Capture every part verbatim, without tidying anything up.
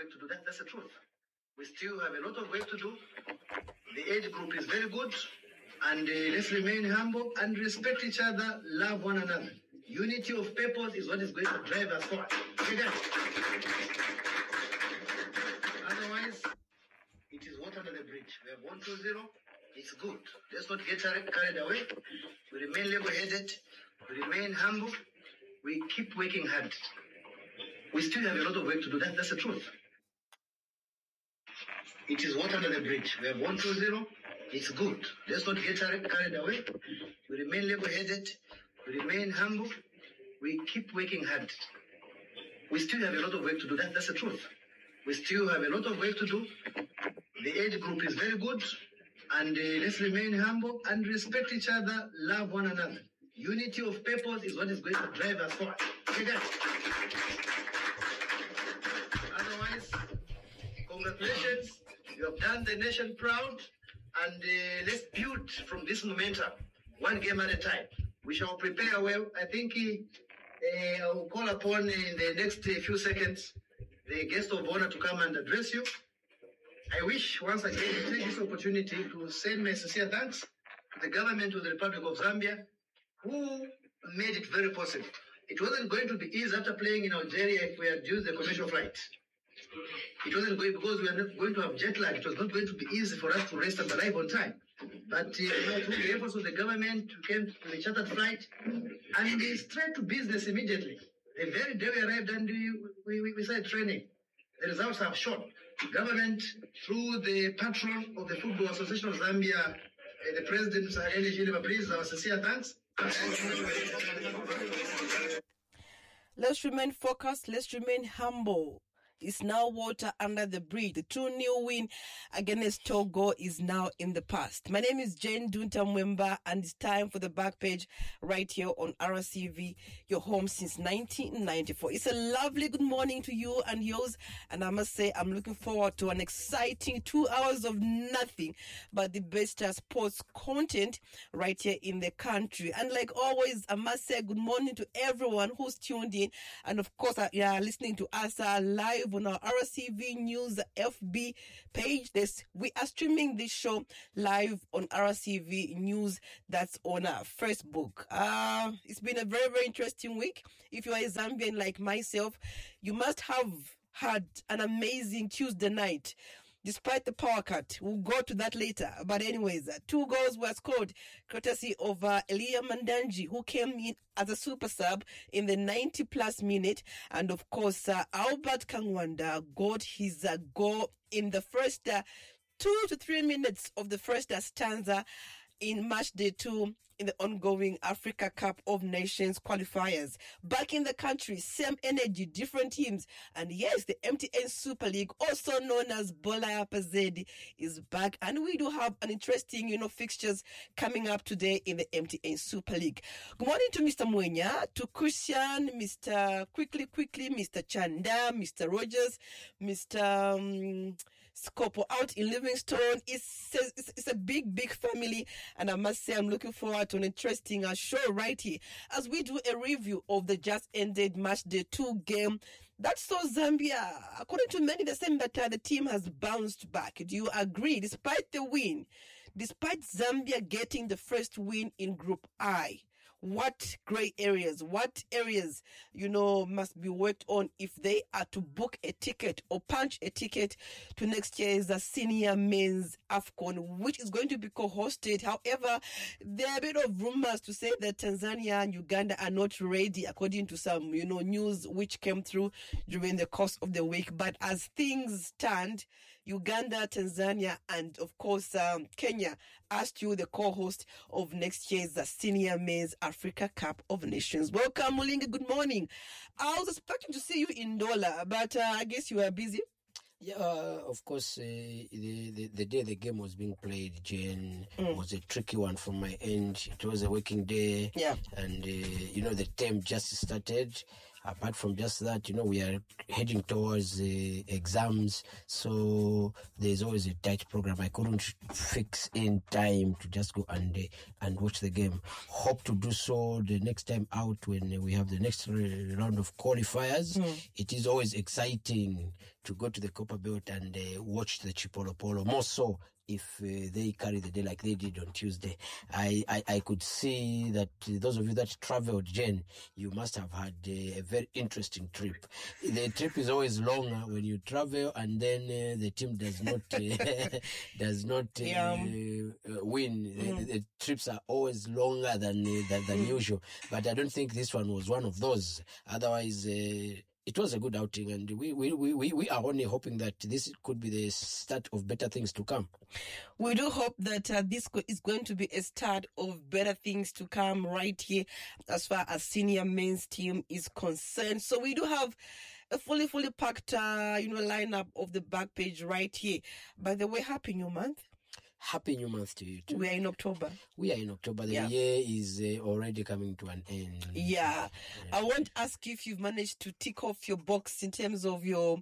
work to do. That, that's the truth. We still have a lot of work to do. The age group is very good. And uh, let's remain humble and respect each other, love one another. Unity of purpose is what is going to drive us forward. Okay, otherwise, it is water under the bridge. We have one two zero. It's good. Let's not get carried away. We remain level-headed. We remain humble. We keep working hard. We still have a lot of work to do. That, that's the truth. It is water under the bridge. We have one two zero. It's good. Let's not get carried away. We remain level-headed. We remain humble. We keep working hard. We still have a lot of work to do. That, that's the truth. We still have a lot of work to do. The age group is very good. And uh, let's remain humble and respect each other, love one another. Unity of purpose is what is going to drive us forward. Okay, guys? Otherwise, congratulations. You have done the nation proud. And uh, let's build from this momentum, one game at a time. We shall prepare well. I think uh, I will call upon in the next uh, few seconds the guest of honor to come and address you. I wish once again to take this opportunity to send my sincere thanks to the government of the Republic of Zambia, who made it very possible. It wasn't going to be easy after playing in Algeria if we had used the commercial flight. It wasn't going because we are not going to have jet lag. It was not going to be easy for us to rest and arrive on time. But uh, you know, through the efforts of the government, we came to the chartered flight and they straight to business immediately. The very day we arrived and we, we, we started training. The results have shown. The government, through the patron of the Football Association of Zambia, uh, the president, Mister Eli Gilima, please, our sincere thanks. Let's remain focused. Let's remain humble. It's now water under the bridge. The two nil win against Togo is now in the past. My name is Jane Dunta Mwemba, and it's time for the back page right here on R C V, your home since nineteen ninety-four. It's a lovely good morning to you and yours, and I must say I'm looking forward to an exciting two hours of nothing but the best uh, sports content right here in the country. And like always, I must say good morning to everyone who's tuned in, and of course, uh, yeah, listening to us uh, live on our R C V News F B page. This, we are streaming this show live on R C V News. That's on our Facebook. Uh, it's been a very, very interesting week. If you are a Zambian like myself, you must have had an amazing Tuesday night. Despite the power cut, we'll go to that later. But anyways, uh, two goals were scored courtesy of uh, Elia Mandanji, who came in as a super sub in the ninety plus minute. And of course, uh, Albert Kangwanda got his uh, goal in the first uh, two to three minutes of the first uh, stanza in match day two in the ongoing Africa Cup of Nations qualifiers. Back in the country, same energy, different teams. And yes, the M T N Super League, also known as Bola Yapazedi, is back. And we do have an interesting, you know, fixtures coming up today in the M T N Super League. Good morning to Mister Mwenya, to Christian, Mister Quickly Quickly, Mister Chanda, Mister Rogers, Mister Um, Scopo out in Livingstone. It's a, it's, it's a big, big family. And I must say, I'm looking forward to an interesting uh, show right here as we do a review of the just ended match day two game. That's so Zambia. According to many, they're saying that uh, the team has bounced back. Do you agree? Despite the win, despite Zambia getting the first win in Group I, what gray areas, what areas, you know, must be worked on if they are to book a ticket or punch a ticket to next year's senior men's AFCON, which is going to be co-hosted. However, there are a bit of rumors to say that Tanzania and Uganda are not ready, according to some, you know, news which came through during the course of the week. But as things stand, Uganda, Tanzania, and of course um, Kenya asked you the co-host of next year's uh, Senior Men's Africa Cup of Nations. Welcome, Mulinga. Good morning. I was expecting to see you in Dola, but uh, I guess you were busy. Yeah, uh, of course, uh, the, the the day the game was being played, Jane, mm. was a tricky one from my end. It was a working day. Yeah. And, uh, you know, the term just started. Apart from just that, you know, we are heading towards uh, exams. So there's always a tight program. I couldn't fix in time to just go and uh, and watch the game. Hope to do so the next time out when we have the next round of qualifiers. Mm. It is always exciting to go to the Copper Belt and uh, watch the Chipolo Polo, more so if uh, they carry the day like they did on Tuesday. I, I, I could see that uh, those of you that traveled, Jen, you must have had uh, a very interesting trip. The trip is always longer when you travel and then uh, the team does not uh, does not uh, Yeah. uh, win. Mm. The, the trips are always longer than uh, than, than usual. But I don't think this one was one of those. Otherwise, uh, it was a good outing, and we, we, we, we we are only hoping that this could be the start of better things to come. We do hope that uh, this go- is going to be a start of better things to come right here as far as senior men's team is concerned. So we do have a fully, fully packed, uh, you know, lineup of the back page right here. By the way, happy new month. Happy New Month to you too. We are in October. We are in October. The Yeah. year is uh, already coming to an end. Yeah. I want to ask you if you've managed to tick off your box in terms of your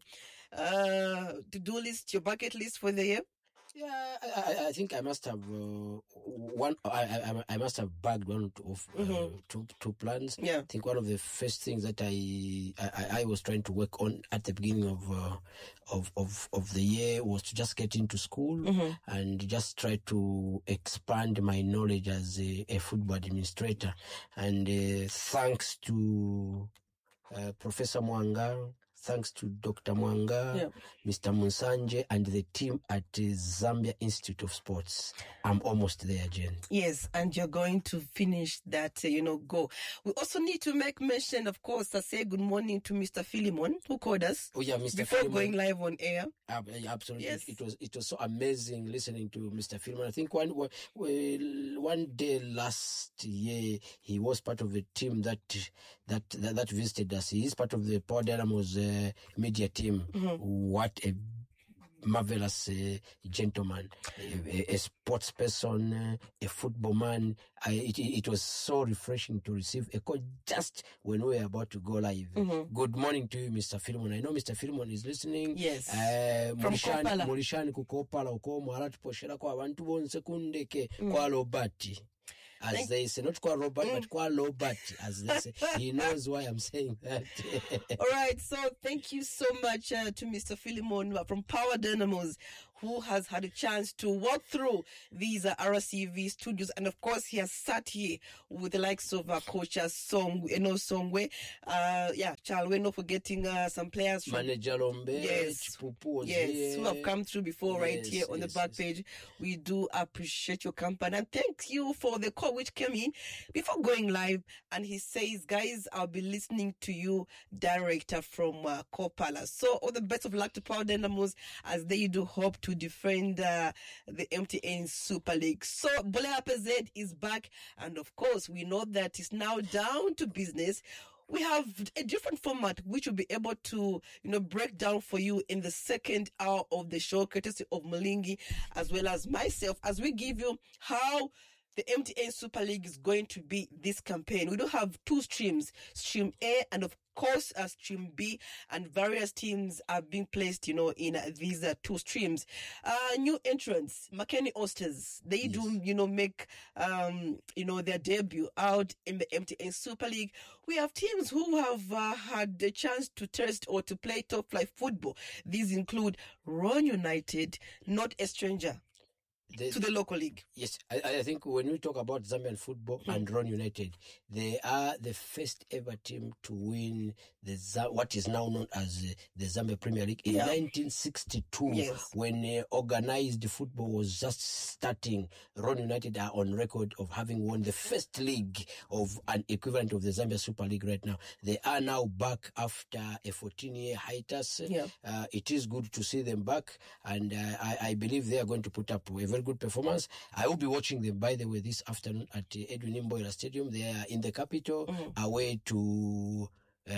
uh, to-do list, your bucket list for the year. Yeah, I, I, I think I must have uh, one. I, I I must have bagged one of uh, Mhm. two two plans. Yeah. I think one of the first things that I I, I was trying to work on at the beginning of uh, of, of of the year was to just get into school Mhm. and just try to expand my knowledge as a, a football administrator. And uh, thanks to uh, Professor Mwanga, thanks to Doctor Mwanga, Yeah. Mister Munsanje, and the team at uh, Zambia Institute of Sports. I'm almost there, Jen. Yes, and you're going to finish that, uh, you know, go. We also need to make mention, of course, to say good morning to Mister Philemon, who called us Oh yeah, Mister before Philemon. going live on air. Ab- yeah, absolutely. Yes. It was it was so amazing listening to Mister Philemon. I think one one one day last year he was part of a team that that that, that visited us. He is part of the Power Dynamos uh, media team. What a marvelous uh, gentleman, a, a- a sports person, uh, a football man. I, it, it was so refreshing to receive a call just when we were about to go live. Good morning to you, Mister Philemon. I know Mister Philemon is listening. Yes. Eh, From mulishani Kopala. mulishani ku Kopala uko mwala tuposherako abantu bonse kundeke kwa Robert. As Thank- they say, not kwa Robert, but kwa Robert, as they say. He knows why I'm saying that. All right, so thank you so much uh, to Mister Philemon uh, from Power Dynamos, who has had a chance to walk through these uh, R C V studios. And of course, he has sat here with the likes of uh, Coach uh, Song, you know, Songwe. Uh, yeah, Charles, we're not forgetting uh, some players from Manager Lombe, Yes. Chipupu was Yes, here. who have come through before right Yes, here on the yes, back yes. page. We do appreciate your company and thank you for the call which came in before going live. And he says, guys, I'll be listening to you, director from uh, Kopala. So all the best of luck to Power Dynamos as they do hope to defend uh, the M T N Super League. So Bole P Z is back. And of course, we know that it's now down to business. We have a different format which will be able to, you know, break down for you in the second hour of the show, courtesy of Malingi as well as myself, as we give you how the M T N Super League is going to be this campaign. We do have two streams, stream A and of course uh, stream B, and various teams are being placed, you know, in uh, these uh, two streams. Uh, new entrants, McKenny Oysters, they do, you know, make, um, you know, their debut out in the M T N Super League. We have teams who have uh, had the chance to test or to play top flight football. These include Ron United, not a stranger The- to the local league. Yes, I, I think when we talk about Zambian football and Ron United, they are the first ever team to win the Z- what is now known as uh, the Zambia Premier League in Yeah. nineteen sixty-two, Yes. when uh, organized football was just starting. Ron United are on record of having won the first league of an equivalent of the Zambia Super League right now. They are now back after a fourteen-year hiatus. Yeah. Uh, it is good to see them back, and uh, I, I believe they are going to put up a very good performance. I will be watching them, by the way, this afternoon at uh, Edwin Imboila Stadium. They are in the capital, away to uh,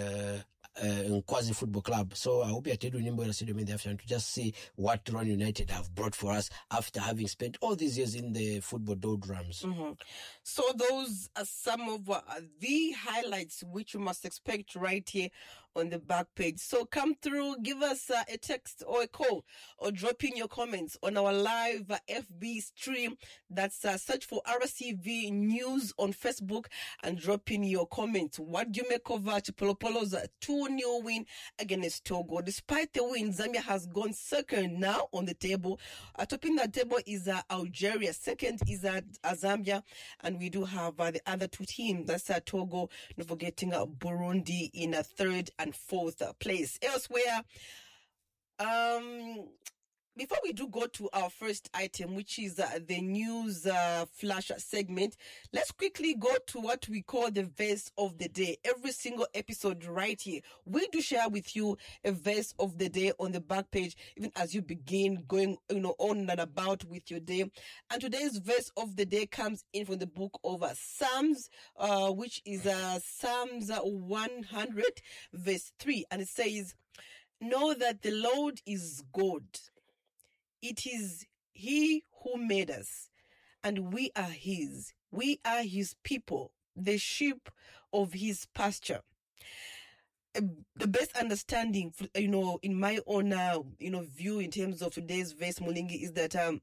uh, Nkwazi Football Club. So I will be at Edwin Imboila Stadium in the afternoon to just see what Ron United have brought for us after having spent all these years in the football doldrums. Mhm. So those are some of uh, the highlights which you must expect right here on the back page. So come through, give us uh, a text or a call, or drop in your comments on our live uh, F B stream. That's uh, search for R C V News on Facebook and drop in your comments. What do you make of uh, Chipolopolo's uh, two nil win against Togo? Despite the win, Zambia has gone second now on the table. Uh, topping the table is uh, Algeria. Second is uh, Zambia, and we do have uh, the other two teams. That's uh, Togo, not forgetting uh, Burundi in a third and fourth uh, place. Elsewhere, um, before we do go to our first item, which is uh, the news uh, flash segment, let's quickly go to what we call the verse of the day. Every single episode right here, we do share with you a verse of the day on the back page, even as you begin going, you know, on and about with your day. And today's verse of the day comes in from the book of uh, Psalms, uh, which is uh, Psalms one hundred, verse three, and it says, "Know that the Lord is God. It is he who made us, and we are his. We are his people, the sheep of his pasture." Uh, The best understanding, you know, in my own, uh, you know, view in terms of today's verse, Mulingi, is that um,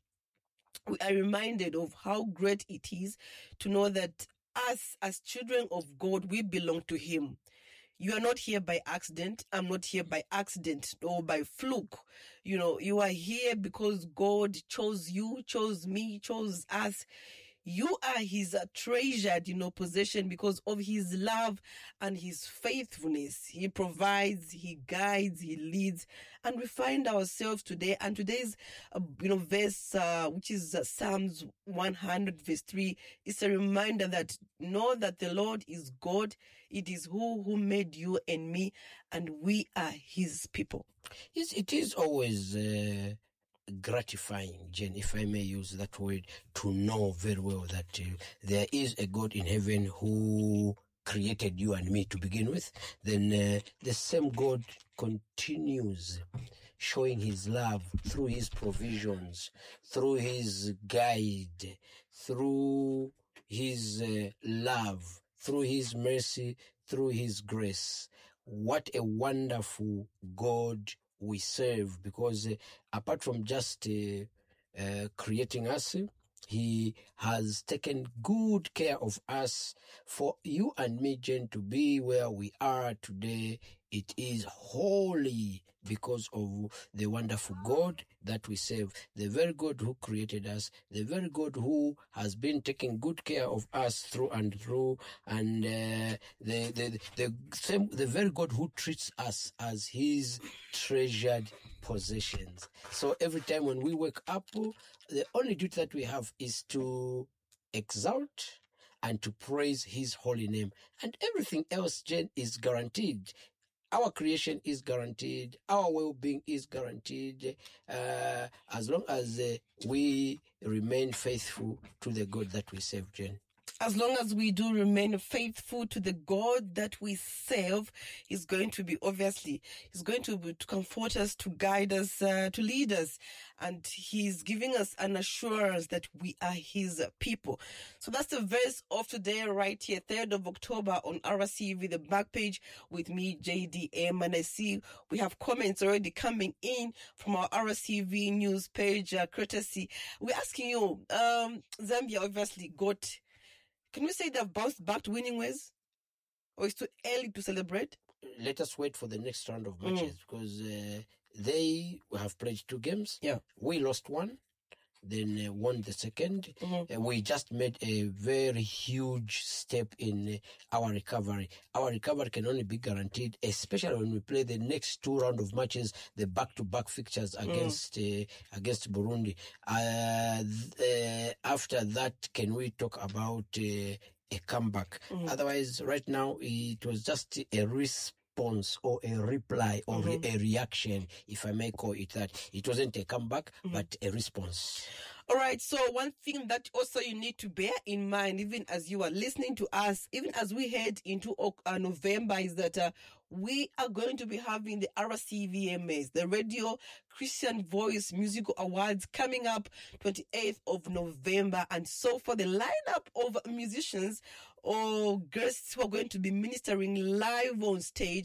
we are reminded of how great it is to know that us, as children of God, we belong to him. You are not here by accident. I'm not here by accident or by fluke. You know, you are here because God chose you, chose me, chose us. You are his uh, treasured, you know, possession because of his love and his faithfulness. He provides, he guides, he leads, and we find ourselves today. And today's, uh, you know, verse, uh, which is uh, Psalms one hundred, verse three, is a reminder that know that the Lord is God. It is who who made you and me, and we are his people. Yes, it is always uh, gratifying, Jen, if I may use that word, to know very well that uh, there is a God in heaven who created you and me to begin with. Then uh, the same God continues showing his love through his provisions, through his guide, through his uh, love, through his mercy, through his grace. What a wonderful God we serve, because uh, apart from just uh, uh, creating us, he has taken good care of us. For you and me, Jen, to be where we are today, it is wholly because of the wonderful God that we serve, the very God who created us, the very God who has been taking good care of us through and through, and uh, the, the the same the very God who treats us as his treasured possessions. So every time when we wake up, the only duty that we have is to exalt and to praise his holy name, and everything else, Jen, is guaranteed. Our creation is guaranteed. Our well-being is guaranteed, uh, as long as uh, we remain faithful to the God that we serve, Jen. As long as we do remain faithful to the God that we serve, he's going to be, obviously, he's going to be to comfort us, to guide us, uh, to lead us. And he's giving us an assurance that we are his people. So that's the verse of today right here, third of October on R C V, the back page with me, J D M. And I see we have comments already coming in from our R C V news page, uh, courtesy. We're asking you, um, Zambia obviously got... Can we say they've bounced back to winning ways? Or it's too early to celebrate? Let us wait for the next round of matches, mm. because uh, they have played two games. Yeah. We lost one, then uh, won the second. Mm-hmm. Uh, we just made a very huge step in uh, our recovery. Our recovery can only be guaranteed, especially when we play the next two round of matches, the back-to-back fixtures against mm. uh, against Burundi. Uh, th- uh, after that, can we talk about uh, a comeback? Mm. Otherwise, right now, it was just a response or a reply or mm-hmm. a reaction, if I may call it that. It wasn't a comeback, mm-hmm. but a response. All right, so one thing that also you need to bear in mind, even as you are listening to us, even as we head into uh, November, is that uh, we are going to be having the R C V M As, the Radio Christian Voice Musical Awards, coming up twenty-eighth of November. And so for the lineup of musicians or guests who are going to be ministering live on stage,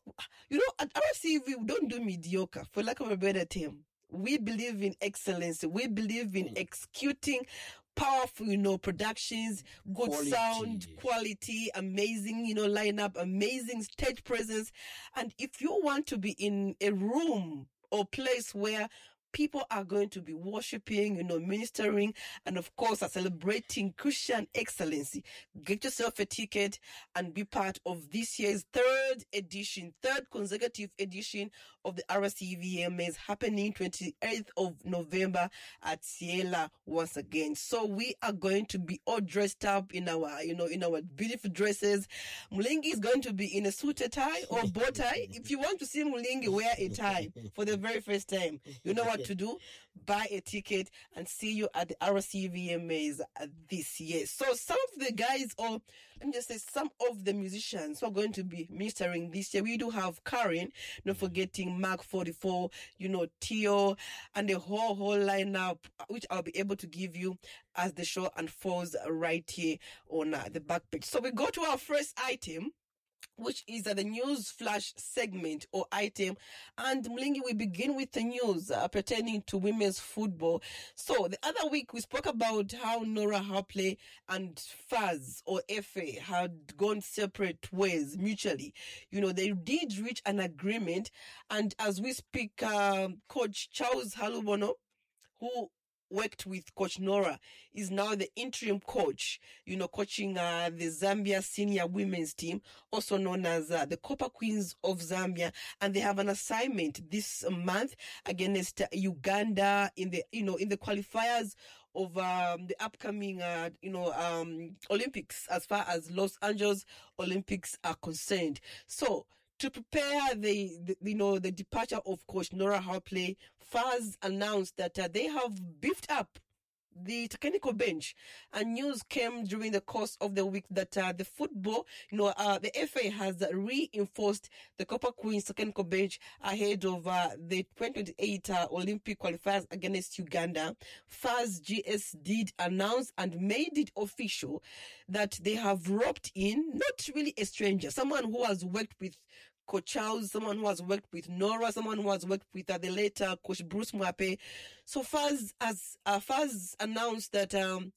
You know, at R C V, we don't do mediocre, for lack of a better term. We believe in excellence. We believe in executing powerful, you know, productions, good Quality. sound, quality, amazing, you know, lineup, amazing stage presence. And if you want to be in a room or place where people are going to be worshiping, you know, ministering, and of course, are celebrating Christian excellency, get yourself a ticket and be part of this year's third edition, third consecutive edition of the R C V M As, happening twenty-eighth of November at Ciela once again. So we are going to be all dressed up in our, you know, in our beautiful dresses. Mulingi is going to be in a suit, a tie, or bow tie. If you want to see Mulingi wear a tie for the very first time, you know what to do. Buy a ticket and see you at the R C V M As this year. So some of the guys, or let me just say some of the musicians who are going to be ministering this year, we do have Karen, not forgetting Mark forty-four, you know, Tio, and the whole whole lineup, which I'll be able to give you as the show unfolds right here on uh, the back page. So we go to our first item, which is uh, the news flash segment or item. And Mlingi, we begin with the news uh, pertaining to women's football. So the other week we spoke about how Nora Harpley and Faz or F A had gone separate ways mutually. You know, they did reach an agreement. And as we speak, um, Coach Charles Halubono, who worked with Coach Nora, is now the interim coach, you know, coaching uh, the Zambia senior women's team, also known as uh, the Copper Queens of Zambia. And they have an assignment this month against uh, Uganda in the, you know, in the qualifiers of um, the upcoming, uh, you know, um, Olympics, as far as Los Angeles Olympics are concerned. So, to prepare the, the, you know, the departure of Coach Nora Harpley, Faz announced that uh, they have beefed up the technical bench, and news came during the course of the week that uh, the football, you know, uh, the F A has reinforced the Copper Queens technical bench ahead of uh, the twenty twenty-eight uh, Olympic qualifiers against Uganda. Faz G S did announce and made it official that they have roped in, not really a stranger, someone who has worked with Coach Charles, someone who has worked with Nora, someone who has worked with uh, the later Coach Bruce Mwape. So Faz, as uh, Faz announced that um,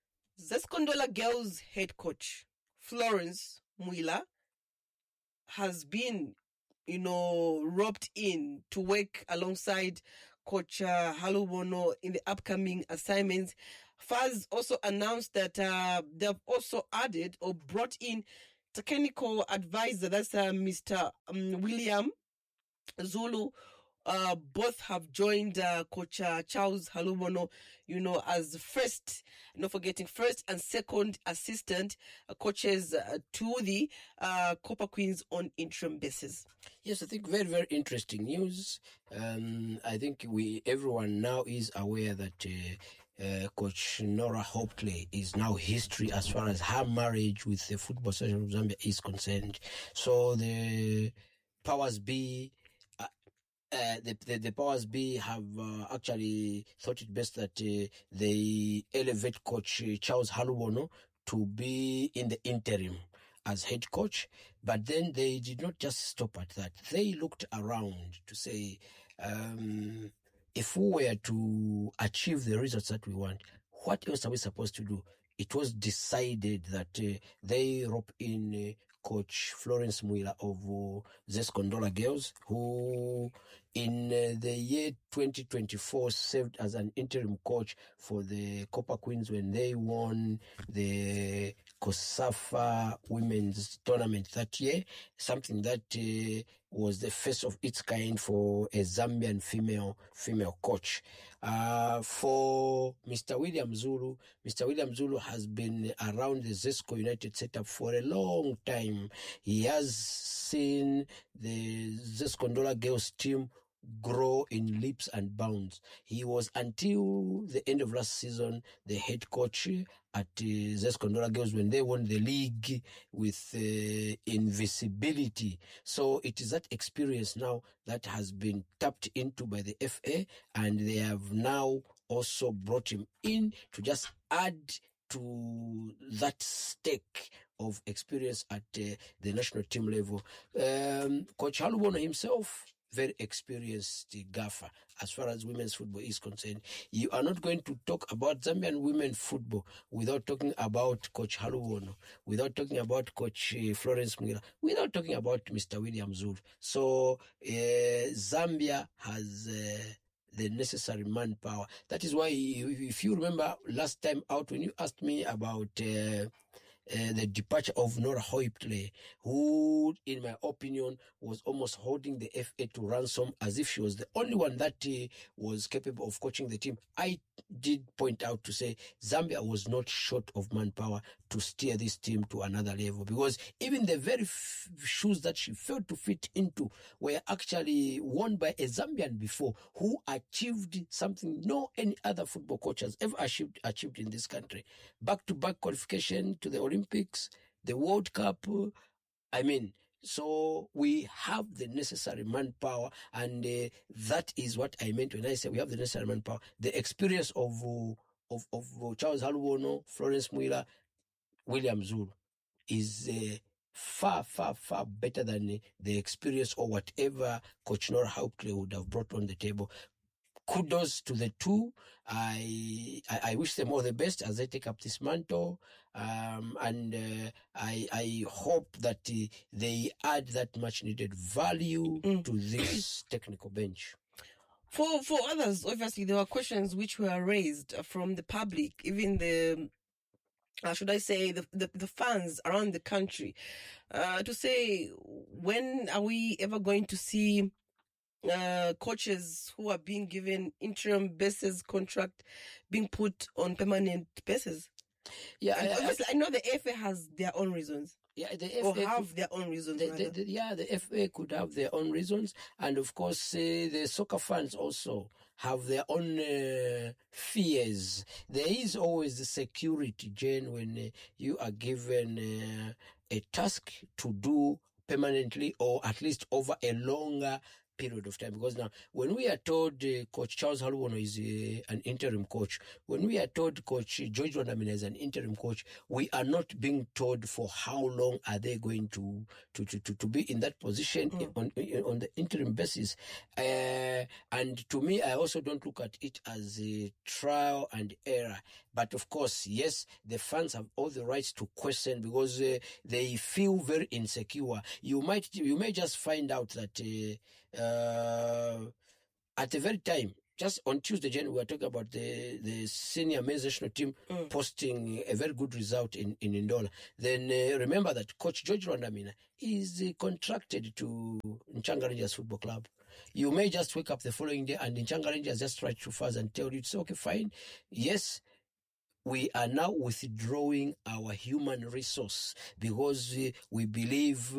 Zescondola girls head coach Florence Mwila has been, you know, roped in to work alongside Coach uh, Halubono in the upcoming assignments. Faz also announced that uh, they've also added or brought in technical advisor, that's uh, Mister Um, William Zulu. Uh, both have joined uh, Coach uh, Charles Halubono, you know, as first, not forgetting first and second assistant uh, coaches uh, to the uh, Copper Queens on interim basis. Yes, I think very, very interesting news. Um, I think we everyone now is aware that uh, Uh, Coach Nora Harpley is now history as far as her marriage with the Football Association of Zambia is concerned. So the powers be, uh, uh, the, the the powers be have uh, actually thought it best that uh, they elevate Coach Charles Halubono to be in the interim as head coach. But then they did not just stop at that. They looked around to say, um, if we were to achieve the results that we want, what else are we supposed to do? It was decided that uh, they rope in uh, Coach Florence Mwila of uh, Zescondola Girls, who in uh, the year twenty twenty-four served as an interim coach for the Copper Queens when they won the COSAFA Women's Tournament that year, something that uh, was the first of its kind for a Zambian female female coach. Uh, for Mister William Zulu, Mister William Zulu has been around the Zesco United setup for a long time. He has seen the Zescondola Girls team grow in leaps and bounds. He was, until the end of last season, the head coach at uh, Zescondola Girls when they won the league with uh, invisibility. So it is that experience now that has been tapped into by the F A, and they have now also brought him in to just add to that stake of experience at uh, the national team level. Um, Coach Halubono himself, very experienced gaffer as far as women's football is concerned. You are not going to talk about Zambian women's football without talking about Coach Halubono, without talking about Coach uh, Florence Mwila, without talking about Mister William Zulu. So uh, Zambia has uh, the necessary manpower. That is why, if you remember last time out when you asked me about uh, Uh, the departure of Nora Hoypley, who, in my opinion, was almost holding the F A to ransom as if she was the only one that uh, was capable of coaching the team. I did point out to say Zambia was not short of manpower to steer this team to another level, because even the very f- shoes that she failed to fit into were actually worn by a Zambian before, who achieved something no any other football coach has ever achieved, achieved in this country. Back-to-back qualification to the Olympics, the World Cup. I mean, so we have the necessary manpower, and uh, that is what I meant when I say we have the necessary manpower. The experience of uh, of, of uh, Charles Halubono, Florence Mwila, William Zulu is uh, far, far, far better than uh, the experience or whatever Coach Nora Hoypley would have brought on the table. Kudos to the two. I, I I wish them all the best as they take up this mantle, um, and uh, I I hope that uh, they add that much needed value mm. to this technical bench. For for others, obviously there were questions which were raised from the public, even the. Uh, should I say the, the the fans around the country, uh, to say, when are we ever going to see uh, coaches who are being given interim basis contract being put on permanent basis? Yeah, I, obviously I, I know the F A has their own reasons. Yeah, the F A or have could, their own reasons. The, the, the, yeah, the F A could have their own reasons, and of course, uh, the soccer fans also have their own uh, fears. There is always the security, Jane, when uh, you are given uh, a task to do permanently, or at least over a longer period of time. Because now, when we are told uh, Coach Charles Halubono is uh, an interim coach, when we are told Coach George Rwandamina is an interim coach, we are not being told for how long are they going to to to, to, to be in that position mm. on on the interim basis. Uh, and to me, I also don't look at it as a trial and error. But of course, yes, the fans have all the rights to question, because uh, they feel very insecure. You might, you may just find out that uh, uh, at the very time, just on Tuesday, Jen, we were talking about the, the senior men's national team mm. posting a very good result in, in Ndola. Then uh, remember that Coach George Rwandamina is uh, contracted to Nchanga Rangers Football Club. You may just wake up the following day and Nchanga Rangers just write to us and tell you, it's okay, fine. Yes, we are now withdrawing our human resource because uh, we believe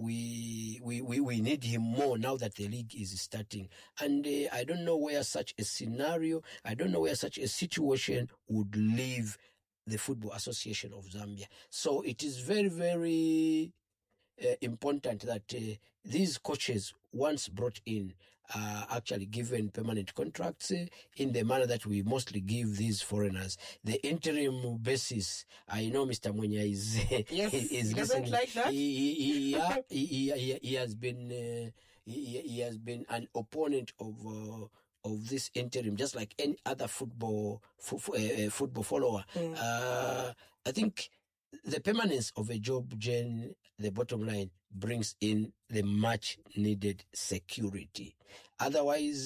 we, we we we need him more now that the league is starting. And uh, I don't know where such a scenario, I don't know where such a situation would leave the Football Association of Zambia. So it is very, very uh, important that uh, these coaches, once brought in, are actually given permanent contracts uh, in the manner that we mostly give these foreigners. The interim basis, I know Mister Mwenya is yes, is, is he doesn't like that. He he, he, yeah, he, he, he has been uh, he, he has been an opponent of uh, of this interim, just like any other football fo- uh, football follower. Mm. Uh, I think the permanence of a job, Jen, the bottom line, brings in the much needed security. Otherwise,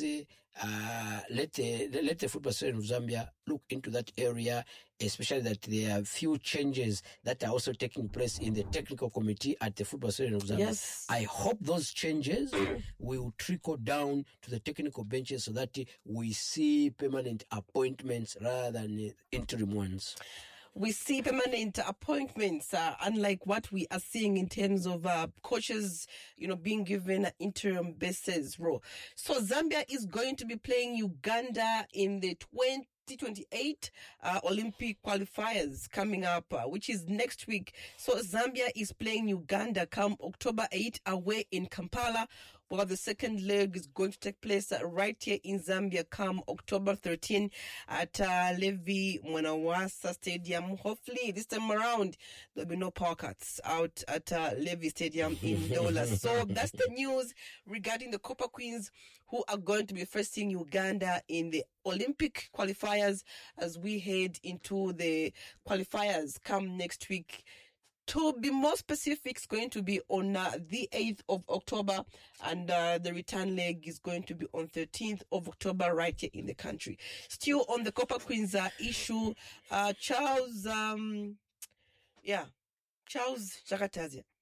uh, let the let the Football Association of Zambia look into that area, especially that there are few changes that are also taking place in the technical committee at the Football Association of Zambia. Yes. I hope those changes will trickle down to the technical benches so that we see permanent appointments rather than interim ones. We see permanent appointments, uh, unlike what we are seeing in terms of uh, coaches, you know, being given an interim basis role. So Zambia is going to be playing Uganda in the twenty twenty-eight uh, Olympic qualifiers coming up, uh, which is next week. So Zambia is playing Uganda come October eighth away in Kampala, While the second leg is going to take place uh, right here in Zambia come October thirteenth at uh, Levi Mwanawasa Stadium. Hopefully, this time around, there'll be no power cuts out at uh, Levi Stadium in Dola. So that's the news regarding the Copper Queens, who are going to be facing Uganda in the Olympic qualifiers as we head into the qualifiers come next week. To be more specific, it's going to be on uh, the eighth of October, and uh, the return leg is going to be on thirteenth of October right here in the country. Still on the Copper Queens uh, issue, uh, Charles, um, yeah, Charles Jakatazia